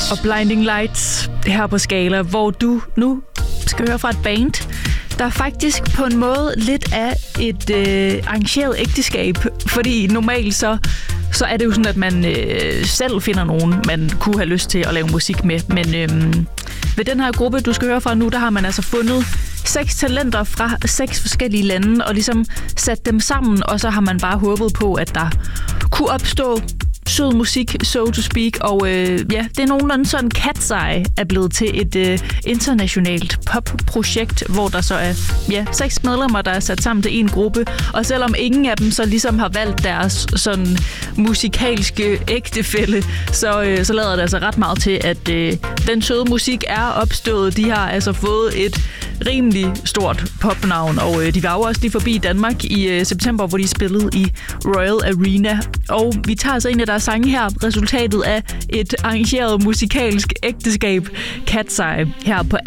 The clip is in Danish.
og Blinding Lights her på Skala, hvor du nu skal høre fra et band, der faktisk på en måde lidt af et arrangeret ægteskab, fordi normalt så er det jo sådan, at man selv finder nogen, man kunne have lyst til at lave musik med. Men ved den her gruppe, du skal høre fra nu, der har man altså fundet 6 talenter fra 6 forskellige lande, og ligesom sat dem sammen, og så har man bare håbet på, at der kunne opstå sød musik, so to speak, og det er nogenlunde sådan Cat's Eye er blevet til et internationalt popprojekt, hvor der så er 6 medlemmer, der er sat sammen til en gruppe, og selvom ingen af dem så ligesom har valgt deres sådan musikalske ægtefælle, så lader det altså ret meget til, at den søde musik er opstået. De har altså fået et rimelig stort popnavn, og de var jo også lige forbi Danmark i september, hvor de spillede i Royal Arena, og vi tager altså en af deres sange her, resultatet af et arrangeret musikalsk ægteskab, Cat's Eye, her på